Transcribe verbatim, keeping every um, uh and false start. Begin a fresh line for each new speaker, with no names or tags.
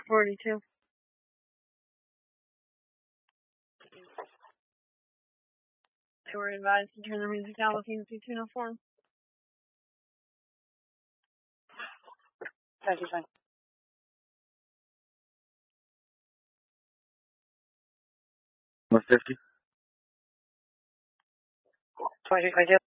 forty-two. They were advised to turn their music down with Unity two oh four. Thank you, fine. one fifty. twenty-two.